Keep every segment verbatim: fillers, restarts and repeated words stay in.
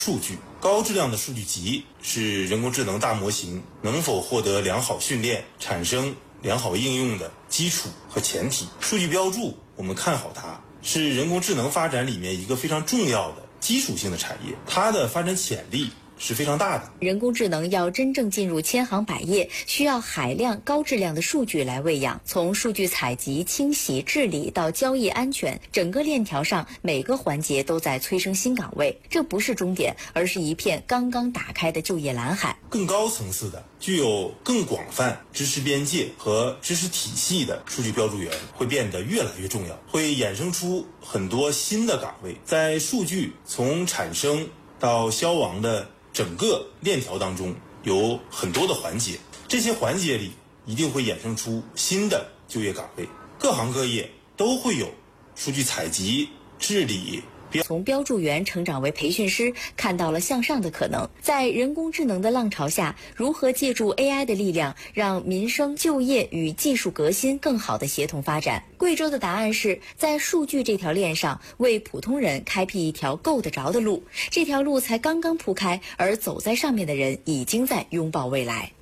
数据。高质量的数据集是人工智能大模型能否获得良好训练、产生良好应用的基础和前提。数据标注，我们看好它，是人工智能发展里面一个非常重要的基础性的产业，它的发展潜力是非常大的。 人工智能要真正进入千行百业，需要海量高质量的数据来喂养。从数据采集、清洗、治理到交易安全，整个链条上每个环节都在催生新岗位。这不是终点，而是一片刚刚打开的就业蓝海。 更高层次的、具有更广泛知识边界和知识体系的数据标注员会变得越来越重要，会衍生出很多新的岗位。在数据从产生到消亡的整个链条当中有很多的环节，这些环节里一定会衍生出新的就业岗位，各行各业都会有数据采集、治理。 从标注员成长为培训师，看到了向上的可能。在人工智能的浪潮下，如何借助 A I 的力量，让民生、就业与技术革新更好的协同发展？贵州的答案是在数据这条链上，为普通人开辟一条够得着的路。这条路才刚刚铺开，而走在上面的人已经在拥抱未来。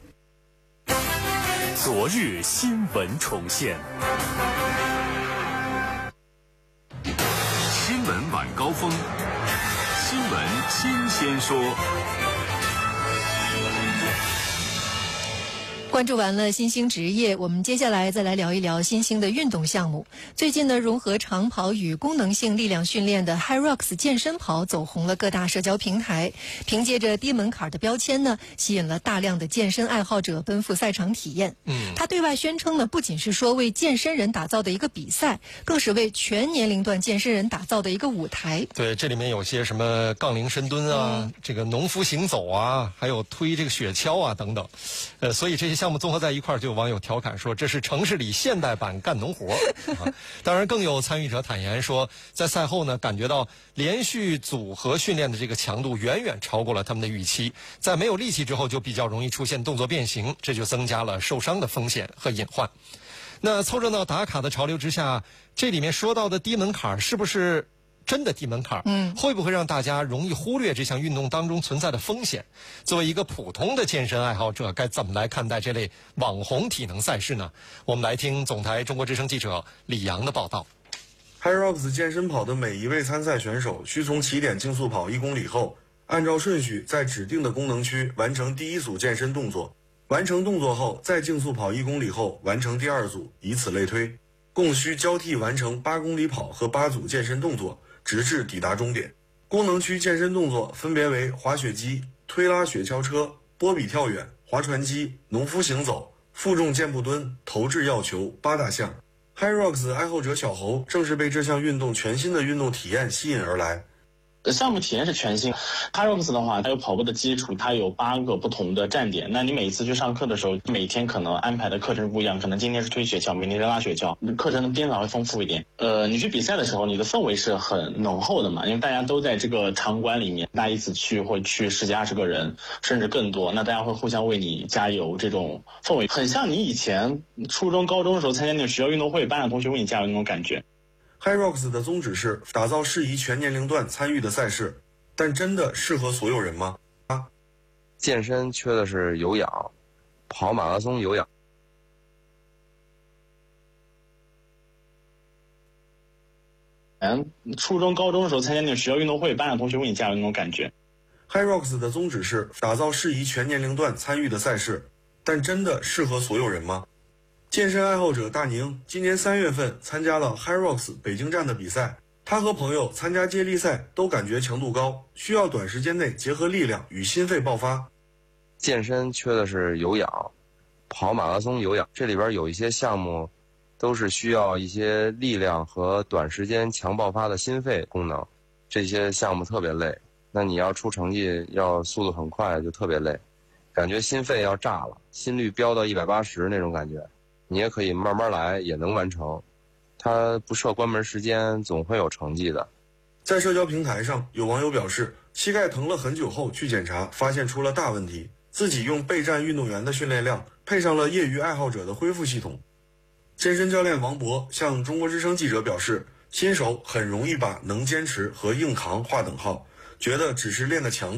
昨日新闻重现。新闻晚高峰，新闻新鲜说。 关注完了新兴职业，我们接下来再来聊一聊新兴的运动项目。最近呢，融合长跑与功能性力量训练的 HYROX 健身跑走红了各大社交平台，凭借着低门槛的标签呢，吸引了大量的健身爱好者奔赴赛场体验。嗯，他对外宣称呢，不仅是说为健身人打造的一个比赛，更是为全年龄段健身人打造的一个舞台。 对，这里面有些什么杠铃深蹲啊、嗯、这个农夫行走啊，还有推这个雪橇啊等等。呃，所以这些项目综合在一块儿，就有网友调侃说这是城市里现代版干农活、啊、当然更有参与者坦言说，在赛后呢，感觉到连续组合训练的这个强度远远超过了他们的预期，在没有力气之后就比较容易出现动作变形，这就增加了受伤的风险和隐患。那凑热闹打卡的潮流之下，这里面说到的低门槛是不是真的低门槛？嗯，会不会让大家容易忽略这项运动当中存在的风险？作为一个普通的健身爱好者，该怎么来看待这类网红体能赛事呢？我们来听总台中国之声记者李阳的报道。 HYROX 健身跑的每一位参赛选手需从起点竞速跑一公里后，按照顺序在指定的功能区完成第一组健身动作，完成动作后再竞速跑一公里后完成第二组，以此类推，共需交替完成八公里跑和八组健身动作，直至抵达终点。功能区健身动作分别为滑雪机、推拉雪橇车、波比跳远、划船机、农夫行走、负重健步蹲、投掷药球八大项。HYROX 爱好者小侯正是被这项运动全新的运动体验吸引而来。 项目体验是全新 HYROX 的话，它有跑步的基础，它有八个不同的站点。那你每次去上课的时候，每天可能安排的课程不一样，可能今天是推雪橇，明天是拉雪橇，课程的编法会丰富一点。呃，你去比赛的时候，你的氛围是很浓厚的嘛，因为大家都在这个场馆里面，大家一起去会去十几二十个人，甚至更多，那大家会互相为你加油，这种氛围很像你以前初中、高中的时候参加那种学校运动会，班上同学为你加油那种感觉。 HYROX 的宗旨是打造适宜全年龄段参与的赛事，但真的适合所有人吗？啊， 健身缺的是有氧，跑马拉松有氧。 嗯，初中、高中的时候参加那种学校运动会，班上同学为你加油那种感觉。 HYROX 的宗旨是打造适宜全年龄段参与的赛事，但真的适合所有人吗？健身爱好者大宁今年三月份参加了 HYROX 北京站的比赛，他和朋友参加接力赛都感觉强度高，需要短时间内结合力量与心肺爆发。 健身缺的是有氧，跑马拉松有氧，这里边有一些项目都是需要一些力量和短时间强爆发的心肺功能，这些项目特别累，那你要出成绩要速度很快就特别累，感觉心肺要炸了，心率飙到一百八十那种感觉。你也可以慢慢来，也能完成。它不设关门时间，总会有成绩的。 在社交平台上，有网友表示，膝盖疼了很久后去检查，发现出了大问题。自己用备战运动员的训练量，配上了业余爱好者的恢复系统。健身教练王博向中国之声记者表示，新手很容易把能坚持和硬扛划等号， 觉得只是练的强